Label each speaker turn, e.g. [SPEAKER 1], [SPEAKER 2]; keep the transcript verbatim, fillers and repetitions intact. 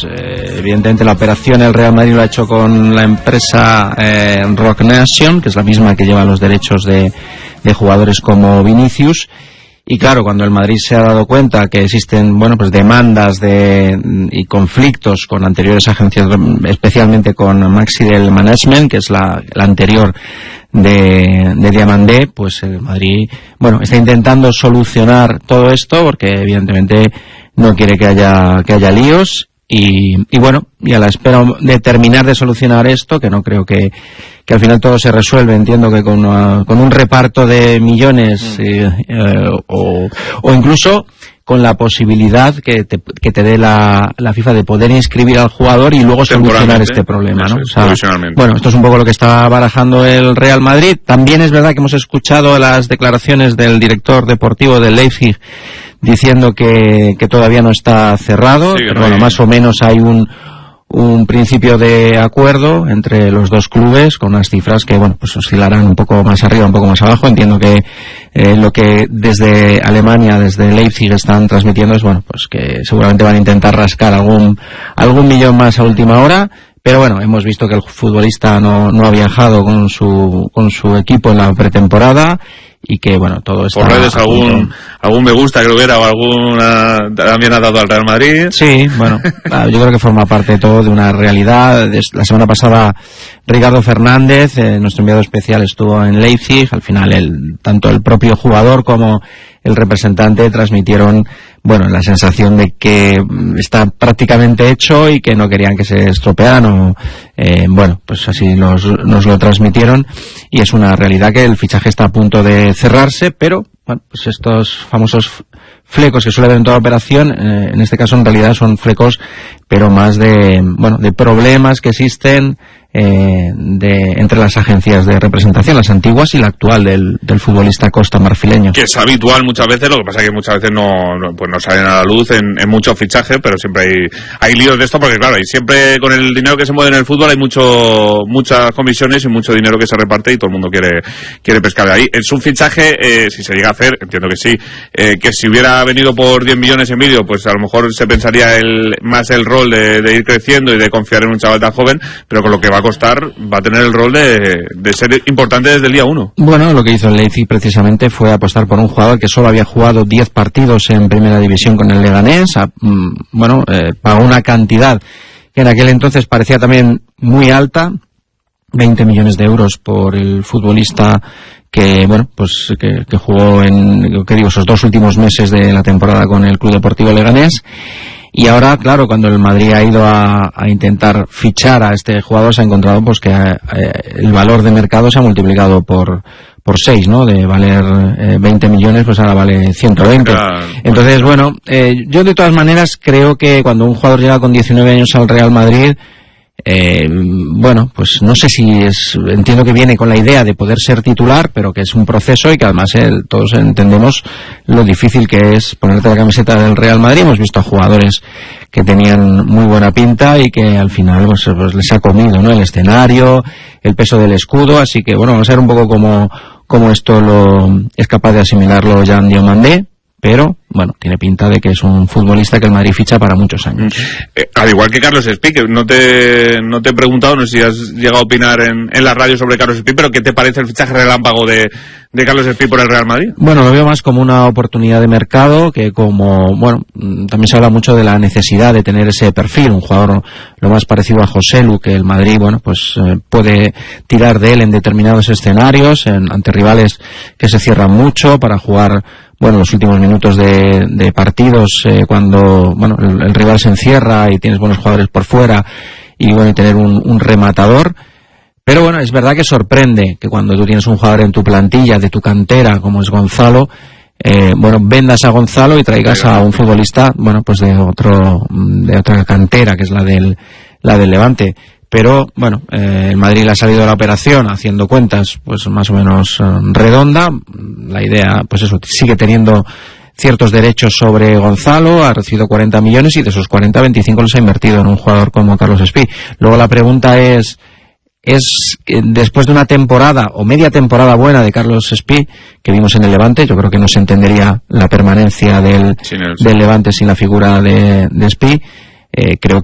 [SPEAKER 1] pues eh, evidentemente la operación el Real Madrid lo ha hecho con la empresa eh, Rock Nation, que es la misma que lleva los derechos de, de jugadores como Vinicius. Y claro, cuando el Madrid se ha dado cuenta que existen, bueno, pues demandas de, y conflictos con anteriores agencias, especialmente con Maxidel Management, que es la, la anterior de, de Diamandé, pues el Madrid, bueno, está intentando solucionar todo esto porque evidentemente no quiere que haya, que haya líos. Y, y bueno, y a la espera de terminar de solucionar esto, que no creo que, que al final todo se resuelve, entiendo que con, una, con un reparto de millones eh, eh, o, o incluso con la posibilidad que te, que te dé la, la FIFA de poder inscribir al jugador y luego solucionar este problema, ¿no?
[SPEAKER 2] Es,
[SPEAKER 1] o sea, bueno, esto es un poco lo que está barajando el Real Madrid. También es verdad que hemos escuchado las declaraciones del director deportivo del Leipzig diciendo que, que todavía no está cerrado, sí, pero bueno, más o menos hay un un principio de acuerdo entre los dos clubes con unas cifras que, bueno, pues oscilarán un poco más arriba, un poco más abajo. Entiendo que eh, lo que desde Alemania, desde Leipzig están transmitiendo es, bueno, pues que seguramente van a intentar rascar algún algún millón más a última hora. Pero bueno, hemos visto que el futbolista no, no ha viajado con su con su equipo en la pretemporada y que, bueno, todo está...
[SPEAKER 2] Por redes algún algún me gusta creo que era o alguna también ha dado al Real Madrid.
[SPEAKER 1] Sí, bueno, yo creo que forma parte de todo de una realidad. La semana pasada Ricardo Fernández, eh, nuestro enviado especial, estuvo en Leipzig. Al final el, tanto el propio jugador como el representante transmitieron, bueno, la sensación de que está prácticamente hecho y que no querían que se estropearan o, eh, bueno, pues así nos, nos lo transmitieron y es una realidad que el fichaje está a punto de cerrarse, pero, bueno, pues estos famosos flecos que suele haber en toda operación, eh, en este caso en realidad son flecos, pero más de, bueno, de problemas que existen eh, de, entre las agencias de representación, las antiguas y la actual del, del futbolista costa marfileño.
[SPEAKER 2] Que es habitual muchas veces, lo que pasa es que muchas veces no, no, pues no salen a la luz en, en muchos fichajes, pero siempre hay, hay líos de esto porque claro, y siempre con el dinero que se mueve en el fútbol hay mucho, muchas comisiones y mucho dinero que se reparte y todo el mundo quiere, quiere pescar de ahí. Es un fichaje, eh, si se llega a hacer, entiendo que sí, eh, que si hubiera venido por diez millones en vídeo, pues a lo mejor se pensaría el, más el rol de, de ir creciendo y de confiar en un chaval tan joven, pero con lo que va a costar, va a tener el rol de, de ser importante desde el día uno.
[SPEAKER 1] Bueno, lo que hizo el Leipzig precisamente fue apostar por un jugador que solo había jugado diez partidos en primera división con el Leganés, a, mm, bueno, eh, pagó una cantidad que en aquel entonces parecía también muy alta, veinte millones de euros por el futbolista que, bueno, pues que, que jugó en, ¿qué digo?, esos dos últimos meses de la temporada con el Club Deportivo Leganés. Y ahora, claro, cuando el Madrid ha ido a, a intentar fichar a este jugador, se ha encontrado pues que eh, el valor de mercado se ha multiplicado por por seis, ¿no? De valer eh, veinte millones, pues ahora vale ciento veinte. Claro. Entonces, bueno, eh, yo de todas maneras creo que cuando un jugador llega con diecinueve años al Real Madrid, Eh, bueno, pues no sé si es, entiendo que viene con la idea de poder ser titular, pero que es un proceso y que además eh, todos entendemos lo difícil que es ponerte la camiseta del Real Madrid. Hemos visto a jugadores que tenían muy buena pinta y que al final pues, pues les ha comido, ¿no?, el escenario, el peso del escudo, así que bueno, vamos a ver un poco cómo, cómo esto lo es capaz de asimilarlo Jean Diomandé. Pero, bueno, tiene pinta de que es un futbolista que el Madrid ficha para muchos años.
[SPEAKER 2] Eh, al igual que Carlos Espí, que no te, no te he preguntado, no sé si has llegado a opinar en, en la radio sobre Carlos Espí, pero ¿qué te parece el fichaje relámpago de, de Carlos Espí por el Real Madrid?
[SPEAKER 1] Bueno, lo veo más como una oportunidad de mercado que como, bueno, también se habla mucho de la necesidad de tener ese perfil, un jugador lo más parecido a Joselu, que el Madrid, bueno, pues eh, puede tirar de él en determinados escenarios, en, ante rivales que se cierran mucho para jugar, bueno, los últimos minutos de, de partidos, eh, cuando, bueno, el, el rival se encierra y tienes buenos jugadores por fuera y, bueno, y tener un, un rematador. Pero, bueno, es verdad que sorprende que cuando tú tienes un jugador en tu plantilla, de tu cantera, como es Gonzalo, eh, bueno, vendas a Gonzalo y traigas a un futbolista, bueno, pues de otro, de otra cantera, que es la del, la del Levante. Pero, bueno, eh, el Madrid le ha salido a la operación haciendo cuentas, pues más o menos eh, redonda. La idea, pues eso, sigue teniendo ciertos derechos sobre Gonzalo, ha recibido cuarenta millones y de esos cuarenta, veinticinco los ha invertido en un jugador como Carlos Espí. Luego la pregunta es, es eh, después de una temporada o media temporada buena de Carlos Espí, que vimos en el Levante, yo creo que no se entendería la permanencia del, del Levante sin la figura de, de Espí. Eh, creo